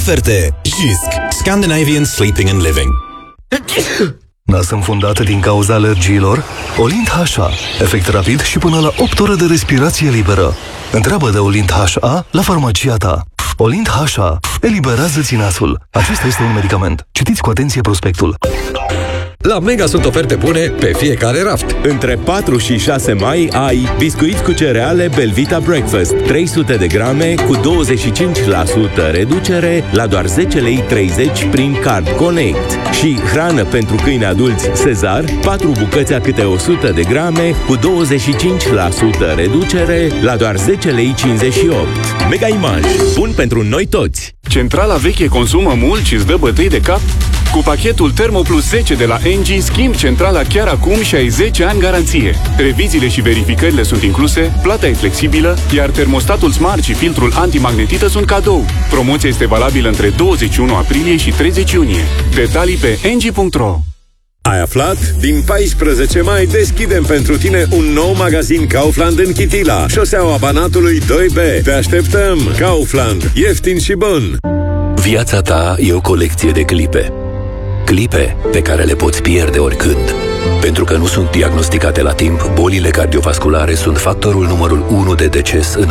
oferte. JYSK, Scandinavian Sleeping and Living. Nas înfundat din cauza alergiilor? Olint HA. Efect rapid și până la 8 ore de respirație liberă. Întreabă de Olint HA la farmacia ta. Olint HA. Eliberează-ți nasul. Acesta este un medicament. Citiți cu atenție prospectul. La Mega sunt oferte bune pe fiecare raft. Între 4 și 6 mai ai biscuiți cu cereale Belvita Breakfast 300 de grame cu 25% reducere la doar 10 lei 30 prin Card Connect. Și hrană pentru câini adulți Cezar 4 bucăți a câte 100 de grame cu 25% reducere la doar 10 lei 58. Mega Image. Bun pentru noi toți! Centrala veche consumă mult și îți dă bătăi de cap? Cu pachetul Thermo Plus 10 de la Engie, schimb centrala chiar acum și ai 10 ani garanție. Reviziile și verificările sunt incluse, plata e flexibilă, iar termostatul Smart și filtrul antimagnetită sunt cadou. Promoția este valabilă între 21 aprilie și 30 iunie. Detalii pe engie.ro. Ai aflat? Din 14 mai deschidem pentru tine un nou magazin Kaufland în Chitila, șoseaua Banatului 2B. Te așteptăm! Kaufland. Ieftin și bun! Viața ta e o colecție de clipe. Clipe pe care le poți pierde oricând. Pentru că nu sunt diagnosticate la timp, bolile cardiovasculare sunt factorul numărul 1 de deces în